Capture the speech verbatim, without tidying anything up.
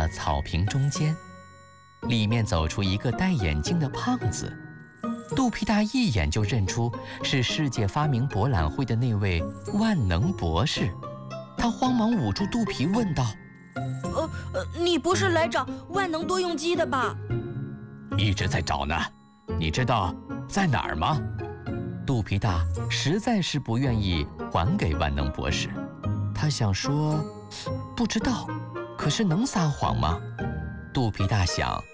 了草坪中间，里面走出一个戴眼镜的胖子。肚皮大一眼就认出是世界发明博览会的那位万能博士，他慌忙捂住肚皮问道：“ 呃呃，你不是来找万能多用机的吧？”“ 一直在找呢，你知道在哪儿吗？”肚皮大实在是不愿意还给万能博士，他想说不知道，可是能撒谎吗？肚皮大想